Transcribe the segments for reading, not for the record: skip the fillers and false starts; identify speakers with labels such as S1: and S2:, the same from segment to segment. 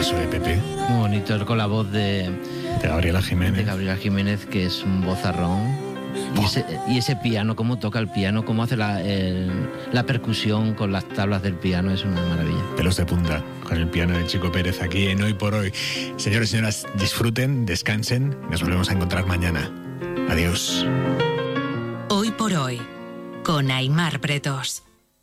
S1: PSOE PP.
S2: Muy bonito, con la voz de
S1: Gabriela Jiménez.
S2: De Gabriela Jiménez, que es un vozarrón. Y ese piano, cómo toca el piano, cómo hace la percusión con las tablas del piano, es una maravilla.
S1: Pelos de punta con el piano de Chico Pérez aquí en Hoy por Hoy. Señores y señoras, disfruten, descansen. Nos volvemos a encontrar mañana. Adiós.
S3: Hoy por Hoy, con Aimar Bretos.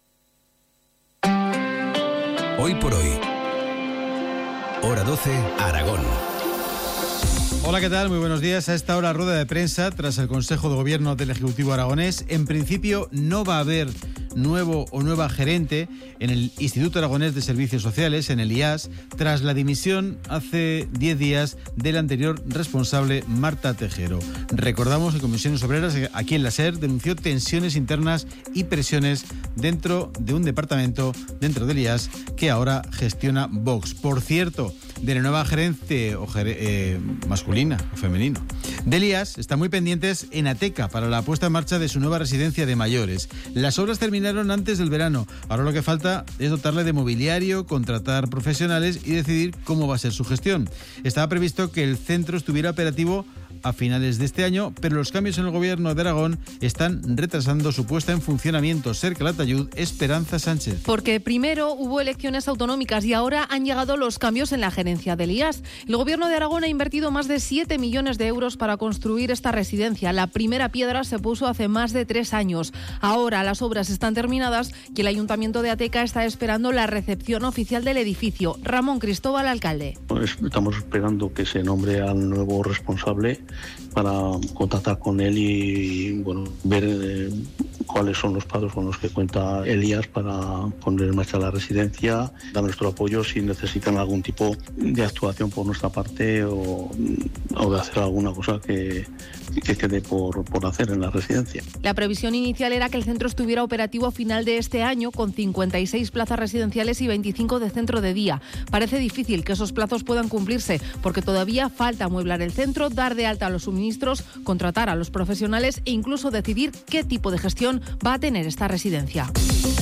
S4: Hoy por Hoy. Hora 12, Aragón.
S5: Hola, ¿qué tal? Muy buenos días. A esta hora, rueda de prensa tras el Consejo de Gobierno del Ejecutivo aragonés. En principio no va a haber nuevo o nueva gerente en el Instituto Aragonés de Servicios Sociales, en el IAS, tras la dimisión hace 10 días del anterior responsable, Marta Tejero. Recordamos que Comisiones Obreras, aquí en la SER, denunció tensiones internas y presiones dentro de un departamento, dentro del IAS, que ahora gestiona Vox. Por cierto, de la nueva gerente masculina o femenino del IAS, están muy pendientes en Ateca para la puesta en marcha de su nueva residencia de mayores. Las obras terminaron antes del verano. Ahora lo que falta es dotarle de mobiliario, contratar profesionales y decidir cómo va a ser su gestión. Estaba previsto que el centro estuviera operativo a finales de este año, pero los cambios en el gobierno de Aragón están retrasando su puesta en funcionamiento. Ser Calatayud, Esperanza Sánchez.
S6: Porque primero hubo elecciones autonómicas y ahora han llegado los cambios en la gerencia del IAS. El gobierno de Aragón ha invertido más de 7 millones de euros para construir esta residencia. La primera piedra se puso hace más de 3 años. Ahora las obras están terminadas y el Ayuntamiento de Ateca está esperando la recepción oficial del edificio. Ramón Cristóbal, alcalde.
S7: Estamos esperando que se nombre al nuevo responsable para contactar con él y ver cuáles son los pasos con los que cuenta el IAS para poner en marcha la residencia, dar nuestro apoyo si necesitan algún tipo de actuación por nuestra parte o de hacer alguna cosa que quede por hacer en la residencia.
S6: La previsión inicial era que el centro estuviera operativo a final de este año con 56 plazas residenciales y 25 de centro de día. Parece difícil que esos plazos puedan cumplirse porque todavía falta amueblar el centro, dar de alta a los suministros, contratar a los profesionales e incluso decidir qué tipo de gestión va a tener esta residencia.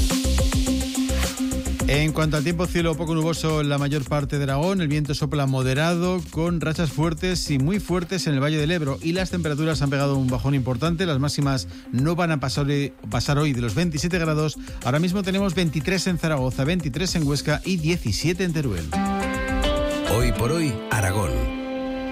S5: En cuanto al tiempo, cielo poco nuboso en la mayor parte de Aragón. El viento sopla moderado con rachas fuertes y muy fuertes en el Valle del Ebro y las temperaturas han pegado un bajón importante. Las máximas no van a pasar hoy de los 27 grados. Ahora mismo tenemos 23 en Zaragoza, 23 en Huesca y 17 en Teruel.
S4: Hoy por Hoy, Aragón.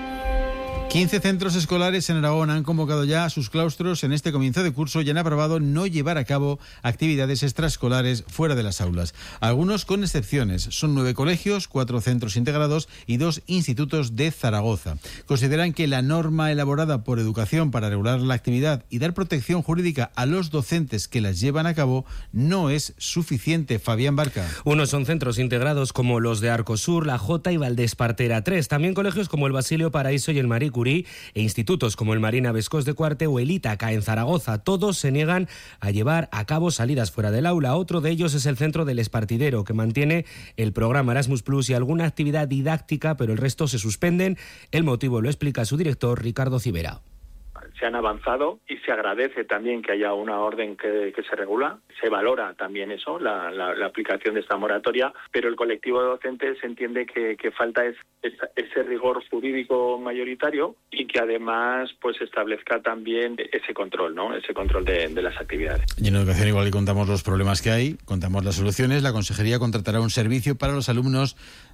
S5: 15 centros escolares en Aragón han convocado ya a sus claustros en este comienzo de curso y han aprobado no llevar a cabo actividades extraescolares fuera de las aulas. Algunos con excepciones. Son 9 colegios, 4 centros integrados y 2 institutos de Zaragoza. Consideran que la norma elaborada por Educación para regular la actividad y dar protección jurídica a los docentes que las llevan a cabo no es suficiente. Fabián Barca.
S8: Unos son centros integrados como los de Arcosur, La Jota y Valdespartera 3. También colegios como el Basilio Paraíso y el Marie Curie e institutos como el Marina Vescós de Cuarte o el Ítaca en Zaragoza. Todos se niegan a llevar a cabo salidas fuera del aula. Otro de ellos es el Centro del Espartidero, que mantiene el programa Erasmus Plus y alguna actividad didáctica, pero el resto se suspenden. El motivo lo explica su director, Ricardo Civera.
S9: Se han avanzado y se agradece también que haya una orden que se regula. Se valora también eso, la aplicación de esta moratoria, pero el colectivo de docentes entiende que falta ese rigor jurídico mayoritario y que además pues establezca también ese control, ¿no? Ese control de las actividades.
S5: Y en educación igual que contamos los problemas que hay, contamos las soluciones. La Consejería contratará un servicio para los alumnos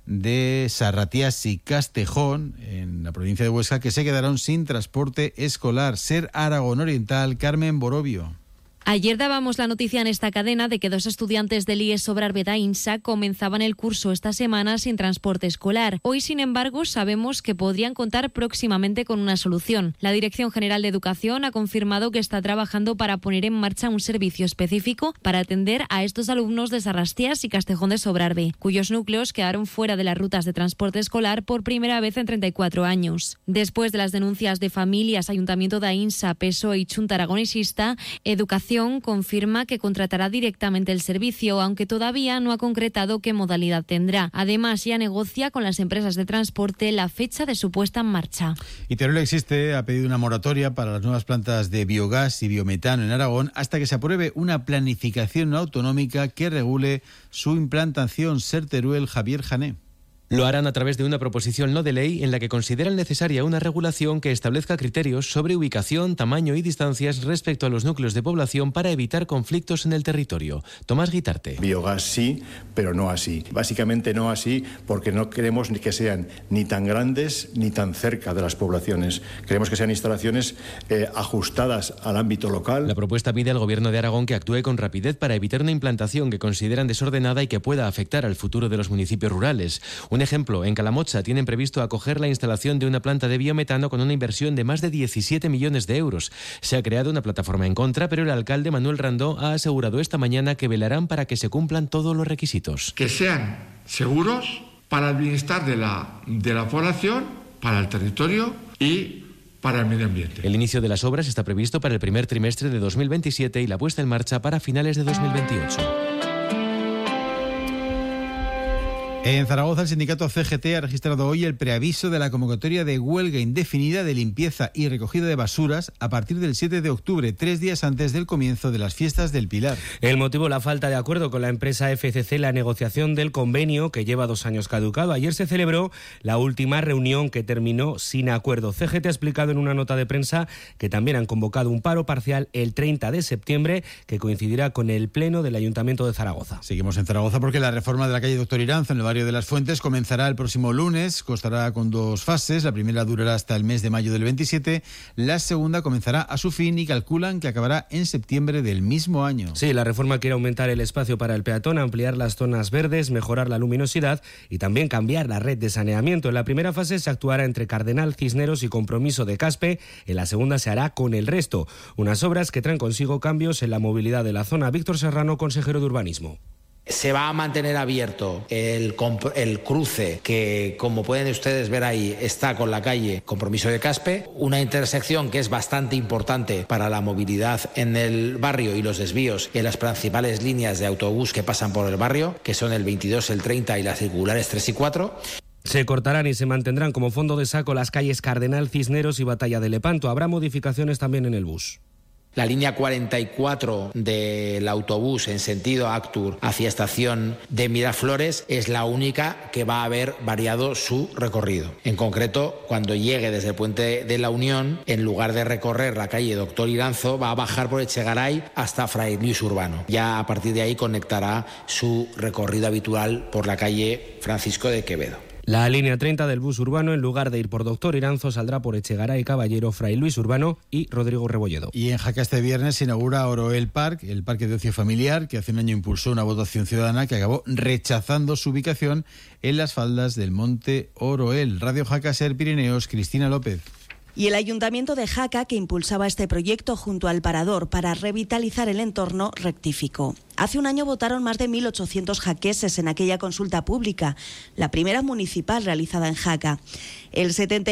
S5: de Sarratías y Castejón, en la provincia de Huesca, que se quedaron sin transporte escolar. Ser Aragón Oriental, Carmen Borobio.
S10: Ayer dábamos la noticia en esta cadena de que 2 estudiantes del IES Sobrarbe INSA comenzaban el curso esta semana sin transporte escolar. Hoy, sin embargo, sabemos que podrían contar próximamente con una solución. La Dirección General de Educación ha confirmado que está trabajando para poner en marcha un servicio específico para atender a estos alumnos de Sarratías y Castejón de Sobrarbe, cuyos núcleos quedaron fuera de las rutas de transporte escolar por primera vez en 34 años. Después de las denuncias de familias, Ayuntamiento de INSA, PSOE y Chunta Aragonesista, Educación confirma que contratará directamente el servicio, aunque todavía no ha concretado qué modalidad tendrá. Además, ya negocia con las empresas de transporte la fecha de su puesta en marcha.
S5: Y Teruel Existe ha pedido una moratoria para las nuevas plantas de biogás y biometano en Aragón hasta que se apruebe una planificación autonómica que regule su implantación. Ser Teruel, Javier Jané.
S11: Lo harán a través de una proposición no de ley en la que consideran necesaria una regulación que establezca criterios sobre ubicación, tamaño y distancias respecto a los núcleos de población para evitar conflictos en el territorio. Tomás Guitarte.
S12: Biogás sí, pero no así. Básicamente no así porque no queremos que sean ni tan grandes ni tan cerca de las poblaciones. Queremos que sean instalaciones ajustadas al ámbito local.
S11: La propuesta pide al Gobierno de Aragón que actúe con rapidez para evitar una implantación que consideran desordenada y que pueda afectar al futuro de los municipios rurales. Un ejemplo, en Calamocha tienen previsto acoger la instalación de una planta de biometano con una inversión de más de 17 millones de euros. Se ha creado una plataforma en contra, pero el alcalde Manuel Randó ha asegurado esta mañana que velarán para que se cumplan todos los requisitos.
S13: Que sean seguros para el bienestar de la población, para el territorio y para el medio ambiente.
S11: El inicio de las obras está previsto para el primer trimestre de 2027 y la puesta en marcha para finales de 2028.
S5: En Zaragoza, el sindicato CGT ha registrado hoy el preaviso de la convocatoria de huelga indefinida de limpieza y recogida de basuras a partir del 7 de octubre, 3 días antes del comienzo de las fiestas del Pilar.
S8: El motivo, la falta de acuerdo con la empresa FCC, la negociación del convenio que lleva 2 años caducado. Ayer se celebró la última reunión que terminó sin acuerdo. CGT ha explicado en una nota de prensa que también han convocado un paro parcial el 30 de septiembre que coincidirá con el pleno del Ayuntamiento de Zaragoza.
S5: Seguimos en Zaragoza porque la reforma de la calle Doctor Iranzo en el barrio de Las Fuentes comenzará el próximo lunes, constará con 2 fases, la primera durará hasta el mes de mayo del 27, la segunda comenzará a su fin y calculan que acabará en septiembre del mismo año.
S8: Sí, la reforma quiere aumentar el espacio para el peatón, ampliar las zonas verdes, mejorar la luminosidad y también cambiar la red de saneamiento. En la primera fase se actuará entre Cardenal, Cisneros y Compromiso de Caspe, en la segunda se hará con el resto, unas obras que traen consigo cambios en la movilidad de la zona. Víctor Serrano, consejero de Urbanismo.
S14: Se va a mantener abierto el cruce que, como pueden ustedes ver ahí, está con la calle Compromiso de Caspe, una intersección que es bastante importante para la movilidad en el barrio y los desvíos en las principales líneas de autobús que pasan por el barrio, que son el 22, el 30 y las circulares 3 y 4.
S8: Se cortarán y se mantendrán como fondo de saco las calles Cardenal, Cisneros y Batalla de Lepanto. Habrá modificaciones también en el bus.
S14: La línea 44 del autobús en sentido Actur hacia estación de Miraflores es la única que va a haber variado su recorrido. En concreto, cuando llegue desde el Puente de la Unión, en lugar de recorrer la calle Doctor Iranzo, va a bajar por Echegaray hasta Fray Luis Urbano. Ya a partir de ahí conectará su recorrido habitual por la calle Francisco de Quevedo.
S8: La línea 30 del bus urbano, en lugar de ir por Doctor Iranzo, saldrá por Echegaray, Caballero, Fray Luis Urbano y Rodrigo Rebolledo.
S5: Y en Jaca este viernes se inaugura Oroel Park, el parque de ocio familiar, que hace un año impulsó una votación ciudadana que acabó rechazando su ubicación en las faldas del monte Oroel. Radio Jaca, Ser Pirineos, Cristina López.
S15: Y el Ayuntamiento de Jaca, que impulsaba este proyecto junto al Parador para revitalizar el entorno, rectificó. Hace un año votaron más de 1.800 jaqueses en aquella consulta pública, la primera municipal realizada en Jaca. El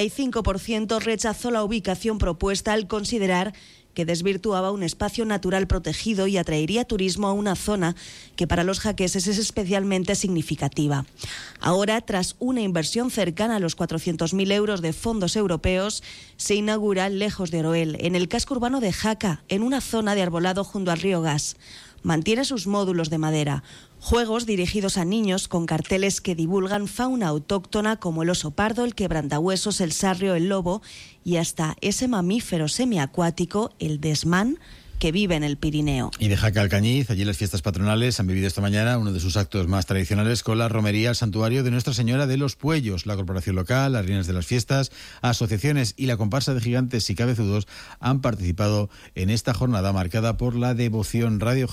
S15: 75% rechazó la ubicación propuesta al considerar que desvirtuaba un espacio natural protegido y atraería turismo a una zona que para los jaqueses es especialmente significativa. Ahora, tras una inversión cercana a los 400.000 euros de fondos europeos, se inaugura Lejos de Oroel, en el casco urbano de Jaca, en una zona de arbolado junto al río Gas. Mantiene sus módulos de madera, juegos dirigidos a niños con carteles que divulgan fauna autóctona como el oso pardo, el quebrantahuesos, el sarrio, el lobo y hasta ese mamífero semiacuático, el desmán, que vive en el Pirineo.
S5: Y de Jaca Alcañiz, allí las fiestas patronales han vivido esta mañana uno de sus actos más tradicionales con la romería al santuario de Nuestra Señora de los Puellos. La corporación local, las reinas de las fiestas, asociaciones y la comparsa de gigantes y cabezudos han participado en esta jornada marcada por la devoción. Radio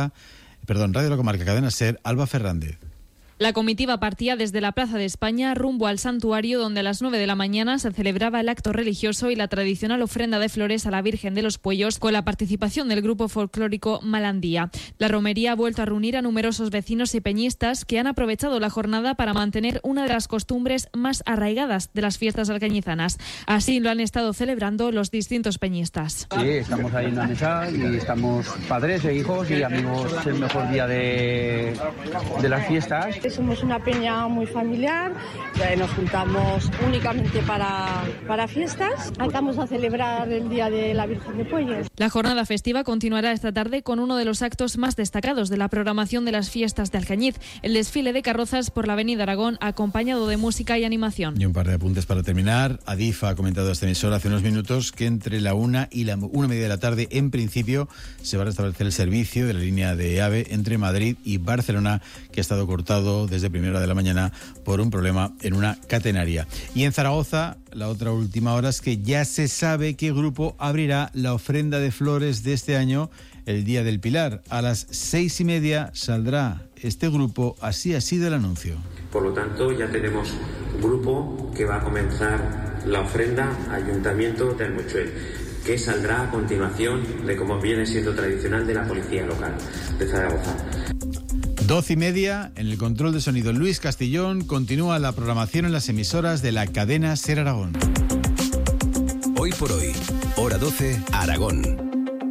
S5: La Comarca, Cadena Ser, Alba Fernández.
S16: La comitiva partía desde la Plaza de España rumbo al santuario, donde a las 9 de la mañana se celebraba el acto religioso y la tradicional ofrenda de flores a la Virgen de los Puellos, con la participación del grupo folclórico Malandía. La romería ha vuelto a reunir a numerosos vecinos y peñistas que han aprovechado la jornada para mantener una de las costumbres más arraigadas de las fiestas alcañizanas. Así lo han estado celebrando los distintos peñistas.
S17: Sí, estamos ahí en la mesa y estamos padres e hijos y amigos. El mejor día de las fiestas.
S18: Somos una peña muy familiar, nos juntamos únicamente para fiestas. Vamos a celebrar el Día de la Virgen de Puelles.
S16: La jornada festiva continuará esta tarde con uno de los actos más destacados de la programación de las fiestas de Alcañiz, el desfile de carrozas por la Avenida Aragón, acompañado de música y animación.
S5: Y un par de apuntes para terminar. Adif ha comentado a esta emisora hace unos minutos que entre la 1 y la 1:30 de la tarde, en principio, se va a restablecer el servicio de la línea de AVE entre Madrid y Barcelona, que ha estado cortado desde primera hora de la mañana por un problema en una catenaria. Y en Zaragoza, la otra última hora es que ya se sabe qué grupo abrirá la ofrenda de flores de este año, el Día del Pilar. A las 6:30 saldrá este grupo, así ha sido el anuncio.
S19: Por lo tanto, ya tenemos un grupo que va a comenzar la ofrenda Ayuntamiento de Almuchuel, que saldrá a continuación de, como viene siendo tradicional, de la policía local de Zaragoza.
S5: 12:30, en el control de sonido Luis Castillón. Continúa la programación en las emisoras de la cadena SER Aragón.
S4: Hoy por hoy, hora 12, Aragón.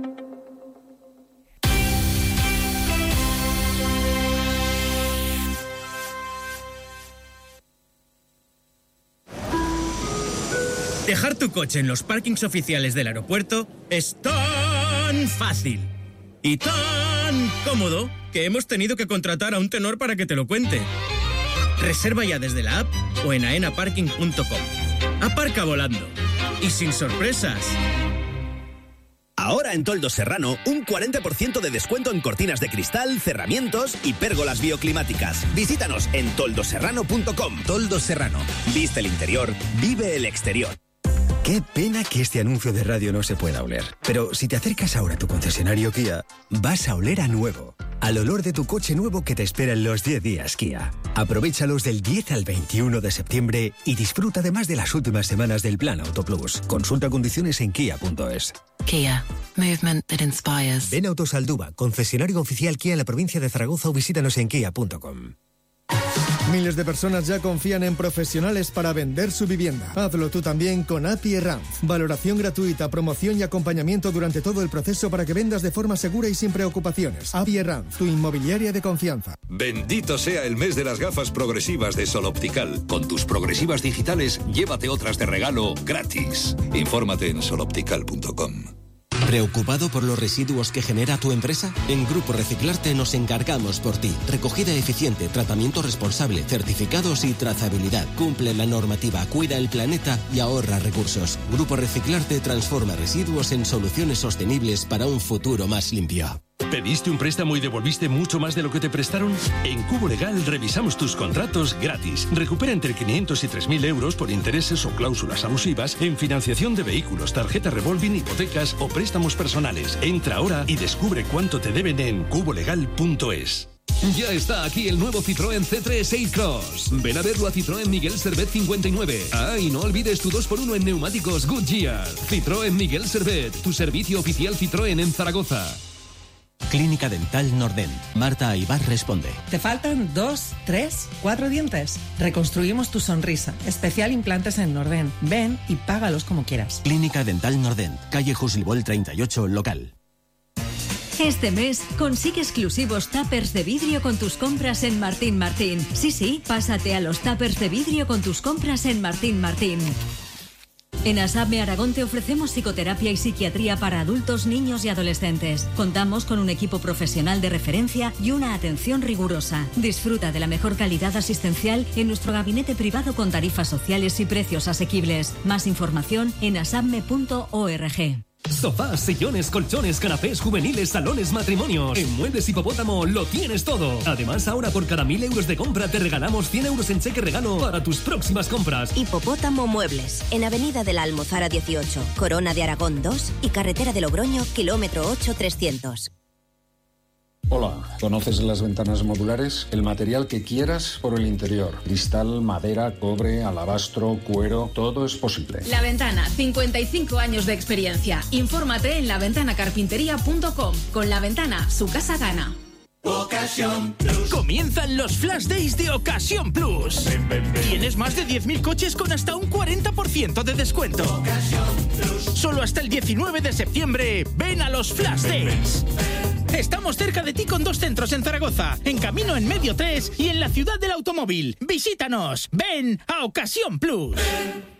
S20: Dejar tu coche en los parkings oficiales del aeropuerto es tan fácil y tan cómodo que hemos tenido que contratar a un tenor para que te lo cuente. Reserva ya desde la app o en aenaparking.com. Aparca volando y sin sorpresas.
S21: Ahora en Toldos Serrano, un 40% de descuento en cortinas de cristal, cerramientos y pérgolas bioclimáticas. Visítanos en toldoserrano.com. Toldos Serrano. Viste el interior, vive el exterior.
S22: Qué pena que este anuncio de radio no se pueda oler. Pero si te acercas ahora a tu concesionario Kia, vas a oler a nuevo. Al olor de tu coche nuevo que te espera en los 10 días Kia. Aprovéchalos del 10 al 21 de septiembre y disfruta además de las últimas semanas del Plan Auto Plus. Consulta condiciones en kia.es.
S3: Kia. Movement that inspires.
S22: Ven a Autosalduba, concesionario oficial Kia en la provincia de Zaragoza, o visítanos en kia.com.
S23: Miles de personas ya confían en profesionales para vender su vivienda. Hazlo tú también con API Ranz. Valoración gratuita, promoción y acompañamiento durante todo el proceso para que vendas de forma segura y sin preocupaciones. API Ranz, tu inmobiliaria de confianza.
S24: Bendito sea el mes de las gafas progresivas de Sol Optical. Con tus progresivas digitales, llévate otras de regalo gratis. Infórmate en soloptical.com.
S25: ¿Preocupado por los residuos que genera tu empresa? En Grupo Reciclarte nos encargamos por ti. Recogida eficiente, tratamiento responsable, certificados y trazabilidad. Cumple la normativa, cuida el planeta y ahorra recursos. Grupo Reciclarte transforma residuos en soluciones sostenibles para un futuro más limpio.
S26: ¿Pediste un préstamo y devolviste mucho más de lo que te prestaron? En Cubo Legal revisamos tus contratos gratis. Recupera entre 500 y 3.000 euros por intereses o cláusulas abusivas en financiación de vehículos, tarjeta revolving, hipotecas o préstamos personales. Entra ahora y descubre cuánto te deben en cubolegal.es.
S27: Ya está aquí el nuevo Citroën C3 Aircross. Ven a verlo a Citroën Miguel Servet 59. Ah, y no olvides tu 2x1 en neumáticos Goodyear. Citroën Miguel Servet, tu servicio oficial Citroën en Zaragoza.
S25: Clínica Dental Nordent. Marta Aybar responde.
S28: ¿Te faltan 2, 3, 4 dientes? Reconstruimos tu sonrisa. Especial implantes en Nordent. Ven y págalos como quieras.
S25: Clínica Dental Nordent. Calle Juslibol 38, local.
S29: Este mes consigue exclusivos tuppers de vidrio con tus compras en Martín Martín. Sí, pásate a los tuppers de vidrio con tus compras en Martín Martín. En ASAPME Aragón te ofrecemos psicoterapia y psiquiatría para adultos, niños y adolescentes. Contamos con un equipo profesional de referencia y una atención rigurosa. Disfruta de la mejor calidad asistencial en nuestro gabinete privado con tarifas sociales y precios asequibles. Más información en asapme.org.
S27: Sofás, sillones, colchones, canapés, juveniles, salones, matrimonios. En Muebles Hipopótamo lo tienes todo. Además, ahora por cada 1.000 euros de compra te regalamos 100 euros en cheque regalo para tus próximas compras.
S30: Hipopótamo Muebles, en Avenida de la Almozara 18, Corona de Aragón 2 y Carretera de Logroño, kilómetro 8300.
S31: Hola, ¿conoces las ventanas modulares? El material que quieras por el interior. Cristal, madera, cobre, alabastro, cuero, todo es posible.
S32: La Ventana, 55 años de experiencia. Infórmate en laventanacarpintería.com. Con La Ventana, su casa gana.
S33: Ocasión Plus. Comienzan los Flash Days de Ocasión Plus. Tienes más de 10.000 coches con hasta un 40% de descuento. Ocasión Plus. Solo hasta el 19 de septiembre, ven a los Flash Days. Estamos cerca de ti con 2 centros en Zaragoza, en Camino en Medio 3 y en la Ciudad del Automóvil. Visítanos. Ven a Ocasión Plus.